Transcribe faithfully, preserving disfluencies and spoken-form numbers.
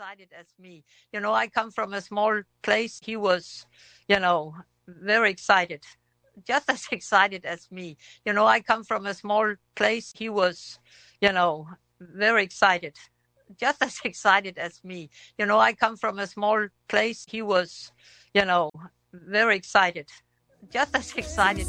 excited as me. You know, I come from a small place. He was, you know, very excited, just as excited as me. You know, I come from a small place. He was, you know, very excited, just as excited as me. You know, I come from a small place. He was, you know, very excited, just as excited